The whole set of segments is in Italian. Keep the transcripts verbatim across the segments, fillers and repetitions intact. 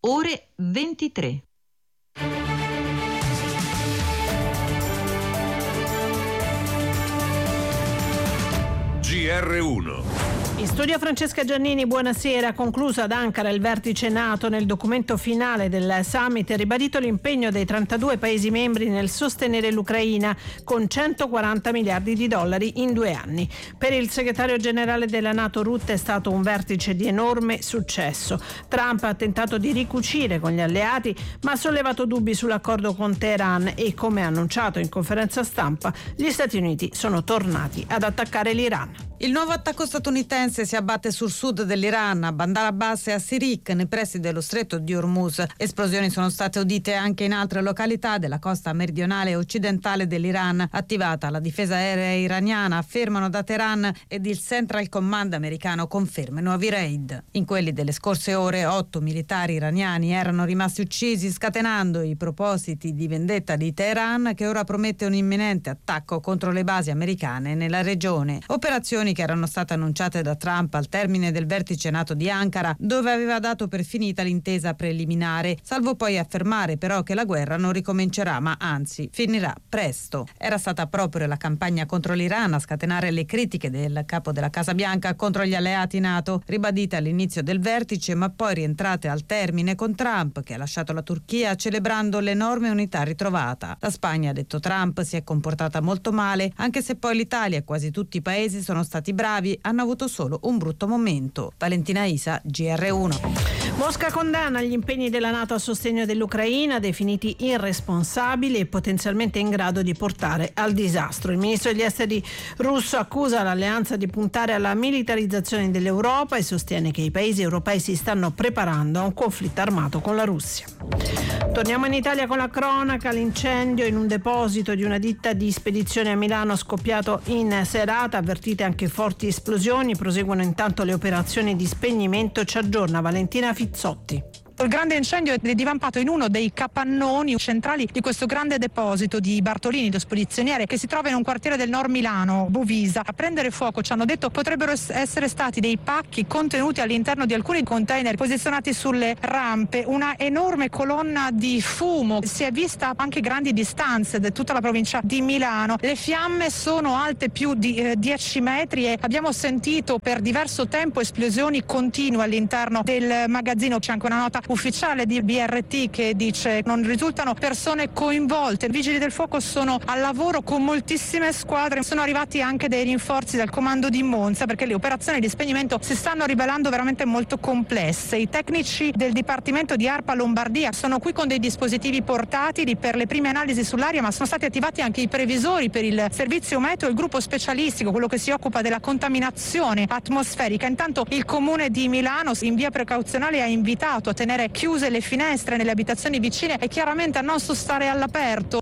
ore ventitré. G R uno. In studio Francesca Giannini, buonasera. Concluso ad Ankara il vertice NATO, nel documento finale del summit è ribadito l'impegno dei trentadue Paesi membri nel sostenere l'Ucraina con centoquaranta miliardi di dollari in due anni. Per il segretario generale della NATO Rutte è stato un vertice di enorme successo. Trump ha tentato di ricucire con gli alleati, ma ha sollevato dubbi sull'accordo con Teheran e, come annunciato in conferenza stampa, gli Stati Uniti sono tornati ad attaccare l'Iran. Il nuovo attacco statunitense si abbatte sul sud dell'Iran, a Bandar Abbas e a Sirik, nei pressi dello stretto di Hormuz. Esplosioni sono state udite anche in altre località della costa meridionale e occidentale dell'Iran. Attivata la difesa aerea iraniana, affermano da Teheran, ed il Central Command americano conferma i nuovi raid. In quelli delle scorse ore, otto militari iraniani erano rimasti uccisi, scatenando i propositi di vendetta di Teheran, che ora promette un imminente attacco contro le basi americane nella regione. Operazioni che erano state annunciate da Trump al termine del vertice NATO di Ankara, dove aveva dato per finita l'intesa preliminare, salvo poi affermare però che la guerra non ricomincerà, ma anzi finirà presto. Era stata proprio la campagna contro l'Iran a scatenare le critiche del capo della Casa Bianca contro gli alleati NATO, ribadite all'inizio del vertice ma poi rientrate al termine con Trump, che ha lasciato la Turchia celebrando l'enorme unità ritrovata. La Spagna, ha detto Trump, si è comportata molto male, anche se poi l'Italia e quasi tutti i paesi sono stati stati bravi, hanno avuto solo un brutto momento. Valentina Isa, G R uno. Mosca condanna gli impegni della NATO a sostegno dell'Ucraina, definiti irresponsabili e potenzialmente in grado di portare al disastro. Il ministro degli esteri russo accusa l'alleanza di puntare alla militarizzazione dell'Europa e sostiene che i paesi europei si stanno preparando a un conflitto armato con la Russia. Torniamo in Italia con la cronaca. L'incendio in un deposito di una ditta di spedizione a Milano scoppiato in serata, avvertite anche forti esplosioni. Proseguono intanto le operazioni di spegnimento. Ci aggiorna Valentina Fizzotti. Il grande incendio è divampato in uno dei capannoni centrali di questo grande deposito di Bartolini, di spedizioniere, che si trova in un quartiere del Nord Milano, Bovisa. A prendere fuoco, ci hanno detto, potrebbero essere stati dei pacchi contenuti all'interno di alcuni container posizionati sulle rampe. Una enorme colonna di fumo, si è vista anche grandi distanze da tutta la provincia di Milano. Le fiamme sono alte più di eh, dieci metri e abbiamo sentito per diverso tempo esplosioni continue all'interno del magazzino. C'è anche una nota ufficiale di B R T che dice non risultano persone coinvolte. I vigili del fuoco sono al lavoro con moltissime squadre, sono arrivati anche dei rinforzi dal comando di Monza, perché le operazioni di spegnimento si stanno rivelando veramente molto complesse. I tecnici del Dipartimento di ARPA Lombardia sono qui con dei dispositivi portatili per le prime analisi sull'aria, ma sono stati attivati anche i previsori per il servizio meteo e il gruppo specialistico, quello che si occupa della contaminazione atmosferica. Intanto il comune di Milano in via precauzionale ha invitato a tenere chiuse le finestre nelle abitazioni vicine e chiaramente a non stare all'aperto.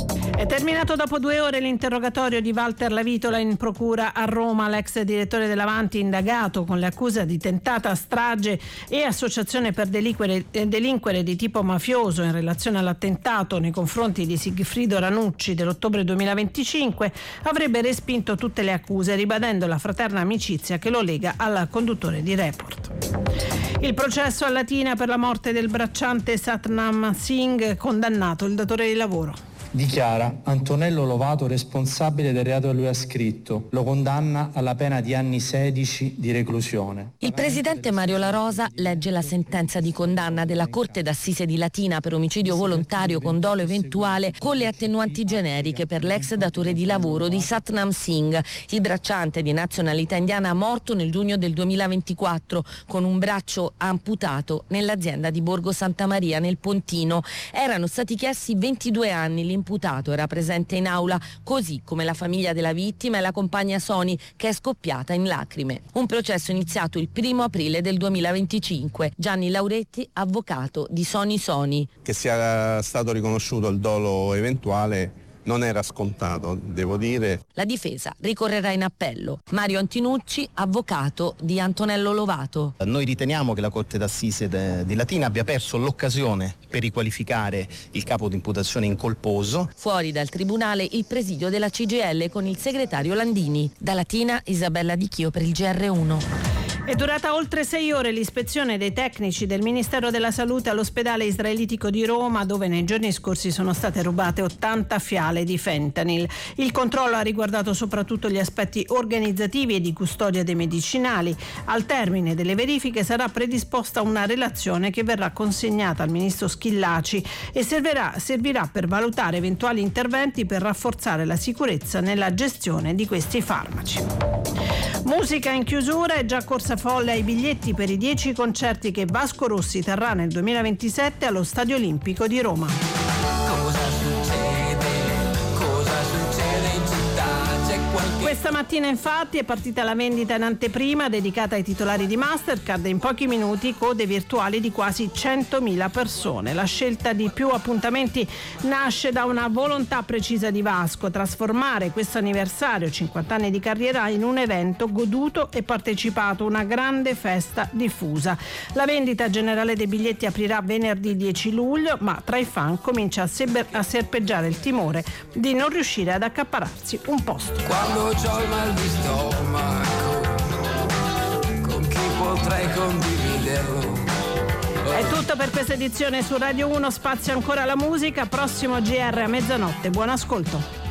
È terminato dopo due ore l'interrogatorio di Walter Lavitola in procura a Roma. L'ex direttore dell'Avanti, indagato con le accuse di tentata strage e associazione per delinquere, delinquere di tipo mafioso in relazione all'attentato nei confronti di Sigfrido Ranucci dell'ottobre duemilaventicinque, avrebbe respinto tutte le accuse, ribadendo la fraterna amicizia che lo lega al conduttore di Report. Il processo a Latina per la morte del bracciante Satnam Singh, condannato il datore di lavoro. Dichiara Antonello Lovato responsabile del reato che lui ha scritto. Lo condanna alla pena di anni sedici di reclusione. Il presidente Mario La Rosa legge la sentenza di condanna della Corte d'Assise di Latina per omicidio volontario con dolo eventuale con le attenuanti generiche per l'ex datore di lavoro di Satnam Singh, il bracciante di nazionalità indiana morto nel giugno del duemilaventiquattro con un braccio amputato nell'azienda di Borgo Santa Maria nel Pontino. Erano stati chiesti ventidue anni. L'imputato era presente in aula, così come la famiglia della vittima e la compagna Sony, che è scoppiata in lacrime. Un processo iniziato il primo aprile del duemilaventicinque. Gianni Lauretti, avvocato di Sony Sony. Che sia stato riconosciuto il dolo eventuale non era scontato, devo dire. La difesa ricorrerà in appello. Mario Antinucci, avvocato di Antonello Lovato. Noi riteniamo che la Corte d'Assise de, di Latina abbia perso l'occasione per riqualificare il capo di imputazione incolposo. Fuori dal tribunale il presidio della C G I L con il segretario Landini. Da Latina, Isabella Di Chio per il G R uno. È durata oltre sei ore l'ispezione dei tecnici del Ministero della Salute all'ospedale israelitico di Roma, dove nei giorni scorsi sono state rubate ottanta fiale di fentanyl. Il controllo ha riguardato soprattutto gli aspetti organizzativi e di custodia dei medicinali. Al termine delle verifiche sarà predisposta una relazione che verrà consegnata al ministro Schillaci e servirà, servirà per valutare eventuali interventi per rafforzare la sicurezza nella gestione di questi farmaci. Musica in chiusura, è già corsa folle ai biglietti per i dieci concerti che Vasco Rossi terrà nel duemilaventisette allo Stadio Olimpico di Roma. Cosa succede? Cosa succede in città? C'è qualche... Questa mattina infatti è partita la vendita in anteprima dedicata ai titolari di Mastercard e in pochi minuti code virtuali di quasi centomila persone. La scelta di più appuntamenti nasce da una volontà precisa di Vasco: trasformare questo anniversario, cinquanta anni di carriera, in un evento goduto e partecipato, una grande festa diffusa. La vendita generale dei biglietti aprirà venerdì dieci luglio, ma tra i fan comincia a, sebe- a serpeggiare il timore di non riuscire ad accaparrarsi un posto. Quando c'ho il mal di stomaco, con chi potrei condividerlo? È tutto per questa edizione su Radio uno, spazio ancora alla musica, prossimo G R a mezzanotte, buon ascolto.